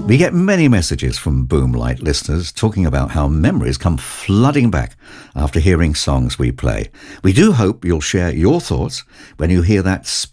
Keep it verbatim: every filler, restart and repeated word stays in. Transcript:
We get many messages from Boomlight listeners talking about how memories come flooding back after hearing songs we play. We do hope you'll share your thoughts when you hear that